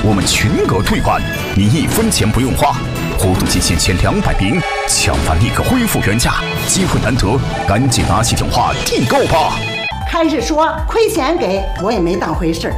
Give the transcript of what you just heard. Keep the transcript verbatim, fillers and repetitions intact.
我们全额退款，你一分钱不用花。活动期限限两百名，抢完立刻恢复原价，机会难得，赶紧拿起电话订购吧。 开始说亏钱给我也没当回事儿。